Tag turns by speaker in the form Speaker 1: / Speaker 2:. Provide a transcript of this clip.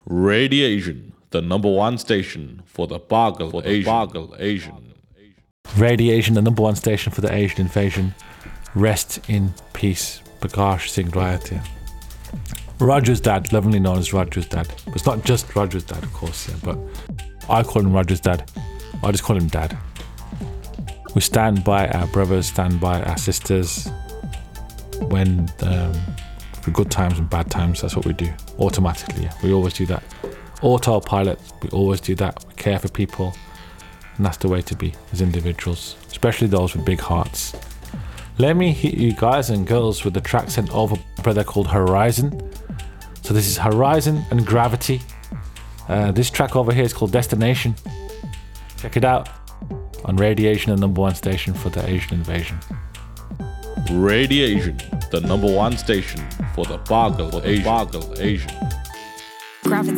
Speaker 1: Radiation, the number one station for the Bargle Asian.
Speaker 2: Radiation, the number one station for the Asian invasion. Rest in peace, Prakash Singh Raitia. Roger's dad, lovingly known as Roger's dad. But it's not just Roger's dad, of course, yeah, but I call him Roger's dad. I just call him Dad. We stand by our brothers, stand by our sisters when for good times and bad times. That's what we do automatically. Yeah. We always do that. Autopilot. We always do that. We care for people, and that's the way to be as individuals, especially those with big hearts. Let me hit you guys and girls with the track sent over by a brother called Horizon. So this is Horizon and Gravity. This track over here is called Destination. Check it out on Radiation, the number one station for the Asian invasion.
Speaker 1: Radiation, the number one station for the Bargle Asian.